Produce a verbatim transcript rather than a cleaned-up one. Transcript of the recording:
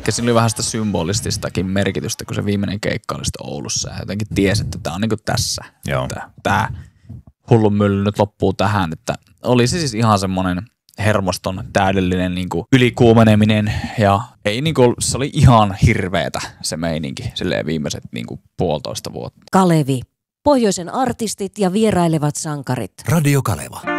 ehkä siinä oli vähän sitä symbolististakin merkitystä, kun se viimeinen keikka oli sitten Oulussa. Ja jotenkin tiesi, että tämä on niin kuin tässä. Että tämä hullun mylly nyt loppuu tähän. Että oli se siis ihan semmoinen hermoston täydellinen niin kuin ylikuumeneminen. Ja ei niin kuin, se oli ihan hirveetä se meininki silleen viimeiset niin kuin puolitoista vuotta. Kalevi. Pohjoisen artistit ja vierailevat sankarit. Radio Kaleva.